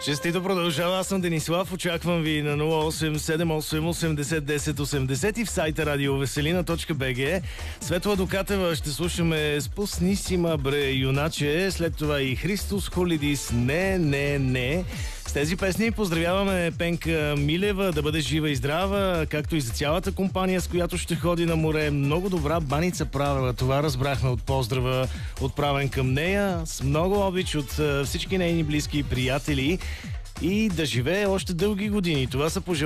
Честито продължава. Аз съм Денислав. Очаквам ви на 0878801080 и в сайта радиовеселина.bg. Светла Докатева ще слушаме Спуснисима бре юначе. След това и Христос Холидис Не. С тези песни поздравяваме Пенка Милева да бъде жива и здрава, както и за цялата компания, с която ще ходи на море. Много добра баница правила. Това разбрахме от поздрава, отправен към нея. С много обич от всички нейни близки и приятели. И да живее още дълги години. Това са пожелания